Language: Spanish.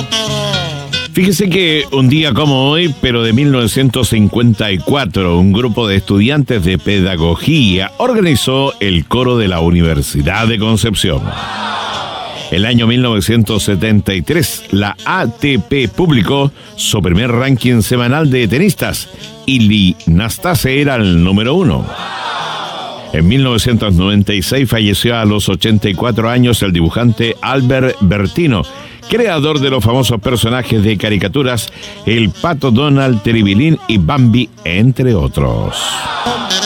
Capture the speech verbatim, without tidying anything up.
Fíjese que un día como hoy, pero de mil novecientos cincuenta y cuatro, un grupo de estudiantes de pedagogía organizó el coro de la Universidad de Concepción. El año mil novecientos setenta y tres, la A T P publicó su primer ranking semanal de tenistas y Lee Nastase era el número uno. En mil novecientos noventa y seis falleció a los ochenta y cuatro años el dibujante Albert Bertino, creador de los famosos personajes de caricaturas El Pato Donald, Tribilín y Bambi, entre otros.